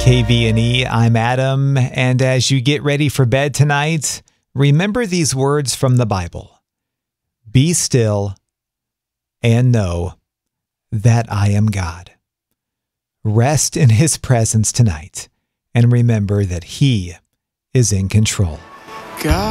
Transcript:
KVNE. I'm Adam, and as you get ready for bed tonight, remember these words from the Bible. Be still and know that I am God. Rest in His presence tonight and remember that He is in control. God.